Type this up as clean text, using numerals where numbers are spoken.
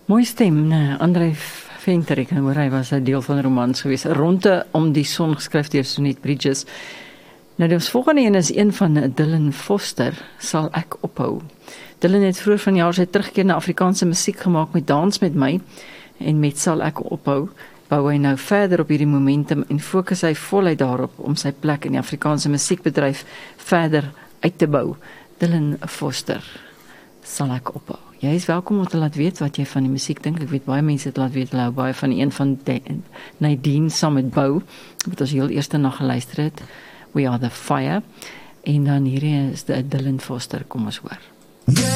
Mooi stem, nee, André Venter, ek hoor hy was 'n deel van 'n romans gewees, Ronde om die son, geskryf deur Sonnet Bridges. Nou, die volgende een is een van Dylan Foster, Sal ek ophou. Dylan het vroeër vanjaar sy terugkeer na Afrikaanse musiek gemaak met Dans met my, en met Sal ek ophou, bou hy nou verder op hierdie momentum en fokus hy voluit daarop om sy plek in die Afrikaanse musiekbedryf verder uit te bou. Dylan Foster, Sal ek ophou. Jy is welkom om te laat weet wat jy van die musiek dink. Ek weet baie mense het laat weet, hulle hou baie van een van Nadine saam met Bou, wat ons heel eerste na geluister het, We Are The Fire, en dan hierdie is Dylan Foster, kom ons hoor.